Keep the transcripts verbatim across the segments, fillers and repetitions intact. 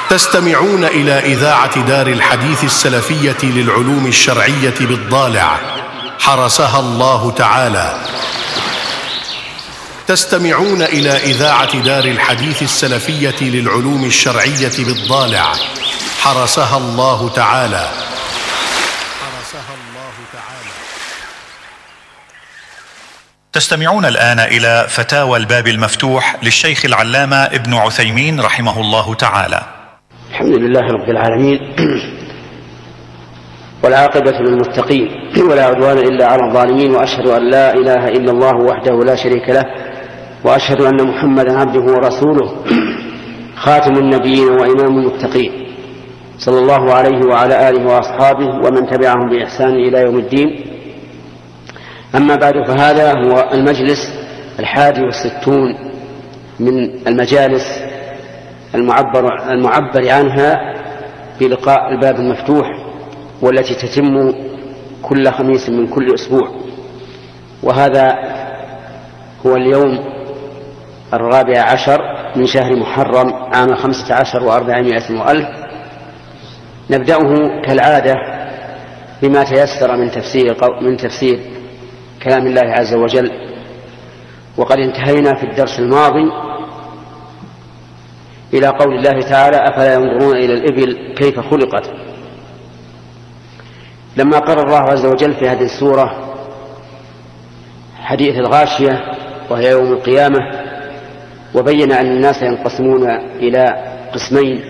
تستمعون إلى إذاعة دار الحديث السلفية للعلوم الشرعية بالضالع حرسها الله تعالى. تستمعون إلى إذاعة دار الحديث السلفية للعلوم الشرعية بالضالع حرسها الله تعالى. حرسها الله تعالى. تستمعون الآن إلى فتاوى الباب المفتوح للشيخ العلامة ابن عثيمين رحمه الله تعالى. الحمد لله رب العالمين، والعاقبة للمتقين، ولا عدوان إلا على الظالمين، وأشهد أن لا إله إلا الله وحده لا شريك له، وأشهد أن محمدا عبده ورسوله خاتم النبيين وإمام المتقين، صلى الله عليه وعلى آله وأصحابه ومن تبعهم بإحسان إلى يوم الدين. أما بعد، فهذا هو المجلس الحادي والستون من المجالس المعبر, المعبر عنها بلقاء الباب المفتوح، والتي تتم كل خميس من كل أسبوع، وهذا هو اليوم الرابع عشر من شهر محرم عام خمسة عشر وأربعمائة وألف. نبدأه كالعادة بما تيسر من تفسير, من تفسير كلام الله عز وجل، وقد انتهينا في الدرس الماضي إلى قول الله تعالى: أفلا ينظرون إلى الإبل كيف خلقت. لما قرر الله عز وجل في هذه السورة حديث الغاشية وهي يوم القيامة، وبين أن الناس ينقسمون إلى قسمين: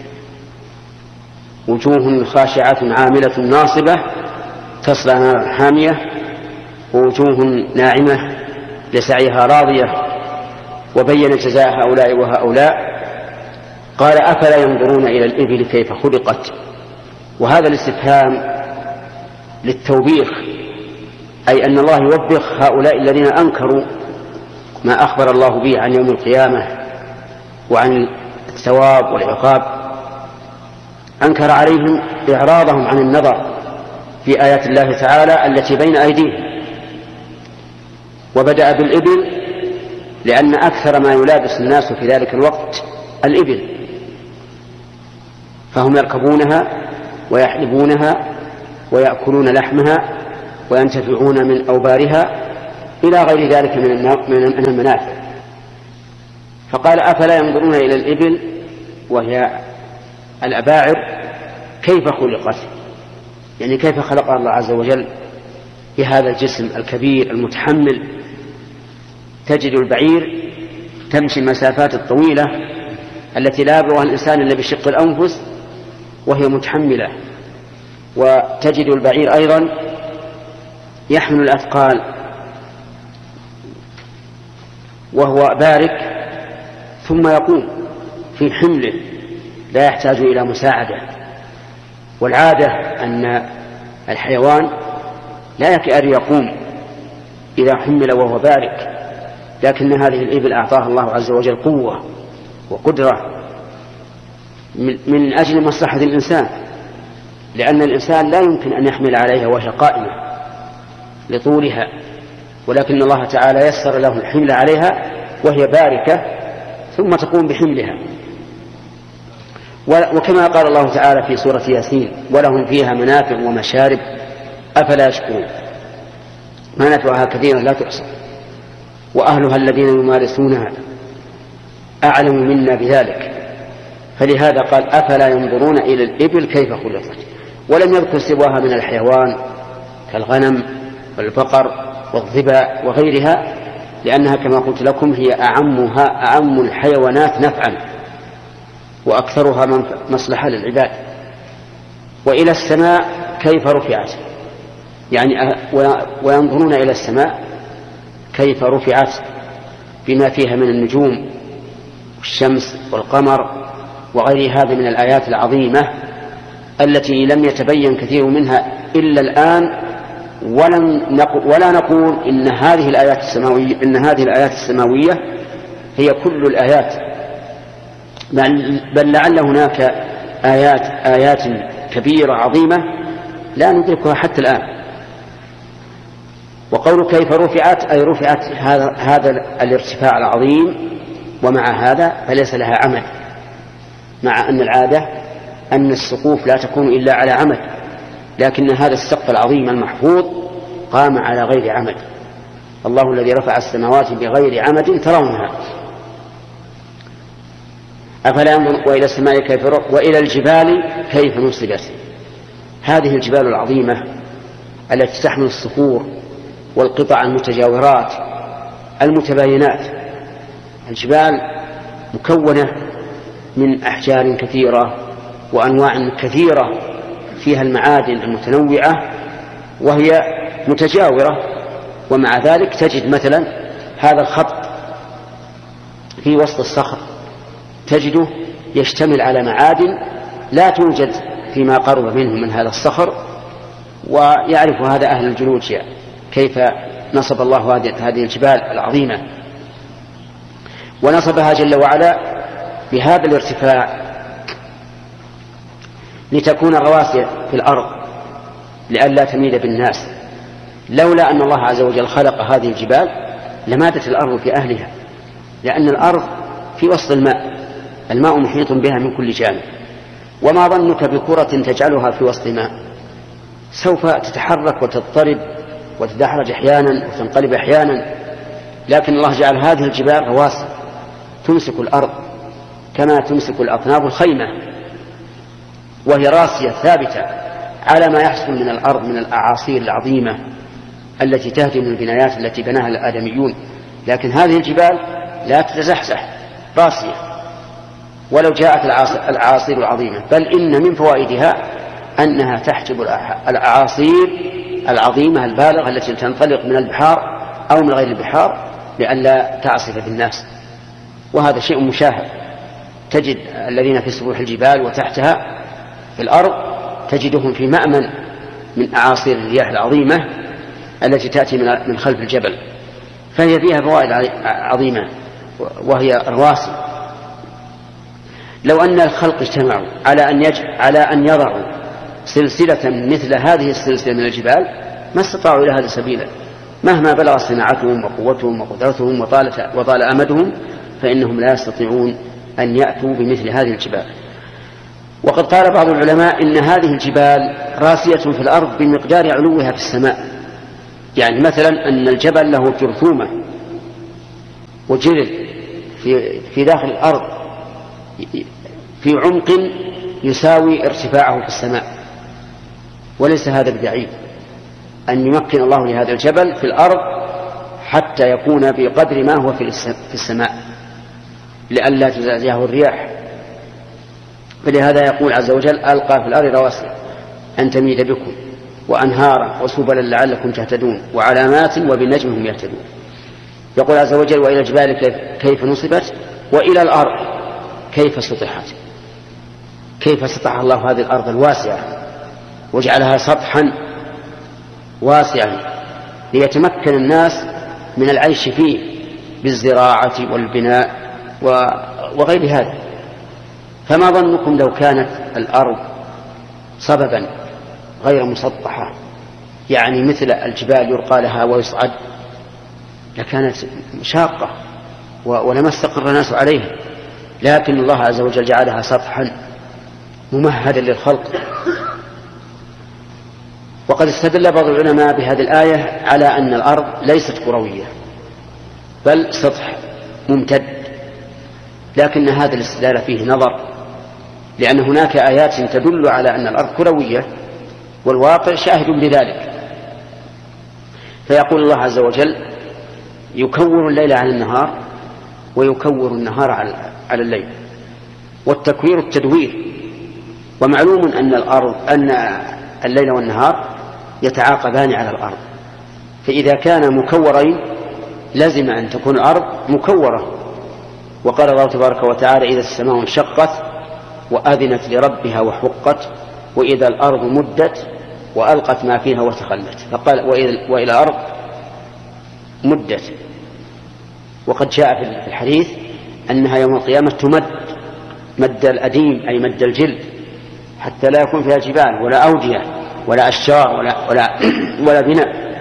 وجوه خاشعة عاملة ناصبة تصلى نارا حامية، ووجوه ناعمة لسعيها راضية، وبين جزاء هؤلاء وهؤلاء. قال: أفلا ينظرون إلى الإبل كيف خلقت. وهذا الاستفهام للتوبيخ، أي أن الله يوبخ هؤلاء الذين أنكروا ما أخبر الله به عن يوم القيامة وعن الثواب والعقاب. أنكر عليهم إعراضهم عن النظر في آيات الله تعالى التي بين أيديهم، وبدأ بالإبل لأن أكثر ما يلابس الناس في ذلك الوقت الإبل، فهم يركبونها ويحلبونها ويأكلون لحمها وينتفعون من أوبارها إلى غير ذلك من المنافع. فقال: أفلا ينظرون إلى الإبل وهي الأباعر كيف خلقت، يعني كيف خلق الله عز وجل بهذا الجسم الكبير المتحمل. تجد البعير تمشي المسافات الطويلة التي لا يبلغها الإنسان إلا بشق الأنفس وهي متحملة، وتجد البعير أيضا يحمل الأثقال وهو بارك ثم يقوم في حمله لا يحتاج إلى مساعدة. والعادة أن الحيوان لا يكاد يقوم إذا حمل وهو بارك، لكن هذه الإبل أعطاها الله عز وجل قوة وقدرة من أجل مصلحة الإنسان، لأن الإنسان لا يمكن أن يحمل عليها وهي قائمة لطولها، ولكن الله تعالى يسر له الحمل عليها وهي باركة ثم تقوم بحملها. وكما قال الله تعالى في سورة ياسين: ولهم فيها منافع ومشارب أفلا يشكرون. منافعها كثيرة لا تحصى، وأهلها الذين يمارسونها أعلم منا بذلك. فلهذا قال: أفلا ينظرون إلى الإبل كيف خلقت. ولم يذكر سواها من الحيوان كالغنم والبقر والظباء وغيرها، لأنها كما قلت لكم هي أعمها أعم الحيوانات نفعا وأكثرها مصلحة للعباد. وإلى السماء كيف رفعت، يعني وينظرون إلى السماء كيف رفعت بما فيها من النجوم والشمس والقمر وغير هذا من الآيات العظيمة التي لم يتبين كثير منها إلا الآن. ولا نقول إن هذه الآيات السماوية إن هذه الآيات السماوية هي كل الآيات، بل لعل هناك آيات آيات كبيرة عظيمة لا ندركها حتى الآن. وقول كيف رفعت أي رفعت هذا, هذا الارتفاع العظيم، ومع هذا فليس لها عمد، مع أن العادة أن السقوف لا تكون إلا على عمد، لكن هذا السقف العظيم المحفوظ قام على غير عمد. الله الذي رفع السماوات بغير عمد ترونها. أفلا ينظر وإلى السماء كيف رفعت وإلى الجبال كيف نصبت. هذه الجبال العظيمة التي تحمل الصخور والقطع المتجاورات المتباينات. الجبال مكونة من أحجار كثيرة وأنواع كثيرة فيها المعادن المتنوعة وهي متجاورة، ومع ذلك تجد مثلا هذا الخط في وسط الصخر تجده يشتمل على معادن لا توجد فيما قرب منه من هذا الصخر. ويعرف هذا أهل الجيولوجيا كيف نصب الله هذه الجبال العظيمة، ونصبها جل وعلا بهذا الارتفاع لتكون رواسي في الأرض لئلا تميل بالناس. لولا أن الله عز وجل خلق هذه الجبال لماتت الأرض في أهلها، لأن الأرض في وسط الماء، الماء محيط بها من كل جانب. وما ظنك بكرة تجعلها في وسط ماء؟ سوف تتحرك وتضطرب وتدحرج أحيانا وتنقلب أحيانا، لكن الله جعل هذه الجبال رواسي تمسك الأرض كما تمسك الأطناب الخيمة، وهي راسية ثابتة على ما يحصل من الأرض من الأعاصير العظيمة التي تهدم البنايات التي بناها الآدميون. لكن هذه الجبال لا تتزحزح، راسية ولو جاءت الأعاصير العظيمة، بل إن من فوائدها أنها تحجب الأعاصير العظيمة البالغة التي تنطلق من البحار أو من غير البحار لئلا تعصف بالناس. وهذا شيء مشاهد، تجد الذين في سطوح الجبال وتحتها في الأرض تجدهم في مأمن من أعاصير الرياح العظيمة التي تأتي من خلف الجبل، فهي فيها فوائد عظيمة وهي رواسي. لو أن الخلق اجتمعوا على أن يج... على أن يضعوا سلسلة مثل هذه السلسلة من الجبال ما استطاعوا إلى هذا سبيلا، مهما بلغ صناعتهم وقوتهم وقدرتهم وطال... وطال أمدهم فإنهم لا يستطيعون أن يأتوا بمثل هذه الجبال. وقد قال بعض العلماء إن هذه الجبال راسية في الأرض بمقدار علوها في السماء، يعني مثلا أن الجبل له جرثومة وجرث في... في داخل الأرض في عمق يساوي ارتفاعه في السماء، وليس هذا ببعيد أن يمكن الله لهذا الجبل في الأرض حتى يكون بقدر ما هو في السماء لئلا تزعزعه الرياح. فلهذا يقول عز وجل ألقى في الأرض رواسي أن تميد بكم وأنهارا وسبلا لعلكم تهتدون وعلامات وبالنجم هم يهتدون. يقول عز وجل وإلى الجبال كيف نصبت وإلى الأرض كيف سطحت. كيف سطح الله هذه الأرض الواسعة وجعلها سطحا واسعا ليتمكن الناس من العيش فيه بالزراعة والبناء وغير هذا. فما ظنكم لو كانت الأرض صببا غير مسطحة، يعني مثل الجبال يرقى لها ويصعد، لكانت شاقة ولما استقر الناس عليها، لكن الله عز وجل جعلها سطحا ممهدا للخلق. وقد استدل بعض العلماء بهذه الآية على أن الأرض ليست كروية بل سطح ممتد، لكن هذا الاستدلال فيه نظر، لأن هناك آيات تدل على أن الأرض كروية والواقع شاهد بذلك. فيقول الله عز وجل يكور الليل على النهار ويكور النهار على الليل، والتكوير التدوير. ومعلوم أن الأرض أن الليل والنهار يتعاقبان على الأرض، فإذا كان مكورين لازم أن تكون الأرض مكورة. وقال الله تبارك وتعالى إذا السماء انشقت وأذنت لربها وحقت وإذا الأرض مدت وألقت ما فيها وتخلت، فقال وإلى الأرض مدت. وقد جاء في الحديث أنها يوم القيامة تمد مد الأديم أي مد الجلد حتى لا يكون فيها جبال ولا أودية ولا أشجار ولا, ولا, ولا بناء،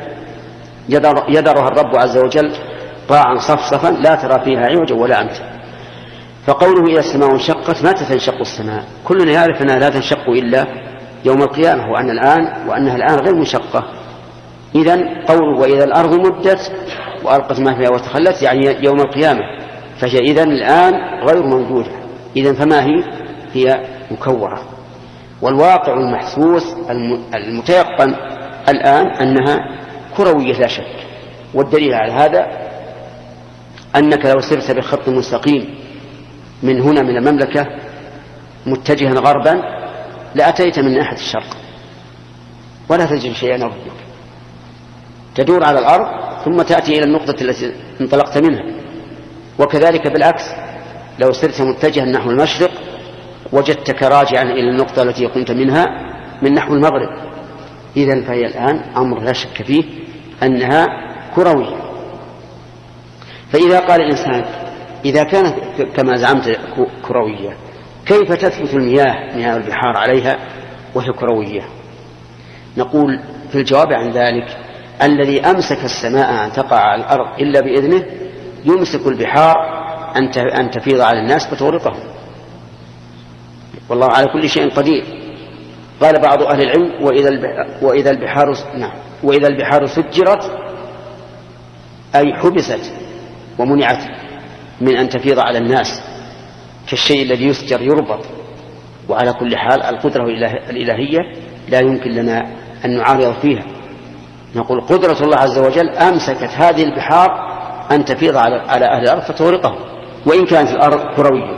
يذرها الرب عز وجل قاعا صفصفا لا ترى فيها عوجا ولا أمتا. فقوله إذا السماء انشقت متى تنشق السماء؟ كلنا يعرف أنها لا تنشق إلا يوم القيامة، وأن الآن وأنها الآن غير منشقة. إذن قوله وإذا الأرض مدت وألقت ما فيها وتخلت يعني يوم القيامة، فهي إذن الآن غير موجودة. إذن فما هي؟ هي مكورة. والواقع المحسوس المتيقن الآن أنها كروية لا شك. والدليل على هذا أنك لو سرت بخط مستقيم من هنا من المملكة متجها غربا لأتيت من ناحية الشرق ولا تجد شيئا ربك، تدور على الأرض ثم تأتي إلى النقطة التي انطلقت منها. وكذلك بالعكس، لو سرت متجها نحو المشرق وجدتك راجعا إلى النقطة التي كنت منها من نحو المغرب. إذن فهي الآن أمر لا شك فيه أنها كروية. فإذا قال الإنسان إذا كانت كما زعمت كروية كيف تثبت المياه مياه البحار عليها وهي كروية؟ نقول في الجواب عن ذلك الذي أمسك السماء أن تقع على الأرض إلا بإذنه يمسك البحار أن تفيض على الناس فتغرقهم، والله على كل شيء قدير. قال بعض أهل العلم وإذا البحار نعم وإذا البحار سجرت أي حبست ومنعت من أن تفيض على الناس كالشيء الذي يسجر يربط. وعلى كل حال القدرة الإلهية لا يمكن لنا أن نعارض فيها. نقول قدرة الله عز وجل أمسكت هذه البحار أن تفيض على أهل الأرض فتغرقهم وإن كانت الأرض كروية.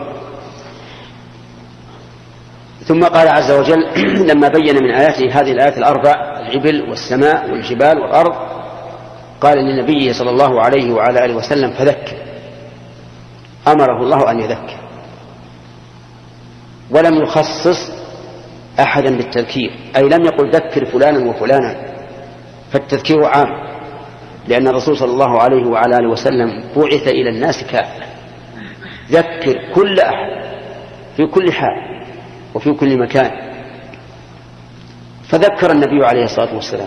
ثم قال عز وجل لما بين من آياته هذه الآيات الأربع الإبل والسماء والجبال والأرض قال لنبيه صلى الله عليه وعلى آله وسلم فذكر، أمره الله أن يذكر ولم يخصص أحدا بالتذكير، أي لم يقل ذكر فلانا وفلانا، فالتذكير عام لأن الرسول صلى الله عليه وعلى آله وسلم بعث إلى الناس كافة. ذكر كل أحد في كل حال وفي كل مكان. فذكر النبي عليه الصلاة والسلام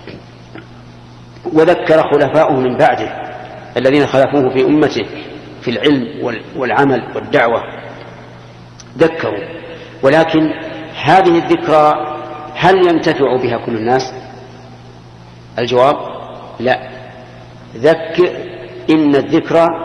وذكر خلفاؤه من بعده الذين خلفوه في أمته في العلم والعمل والدعوة ذكروا. ولكن هذه الذكرى هل ينتفع بها كل الناس؟ الجواب لا. ذكر إن الذكرى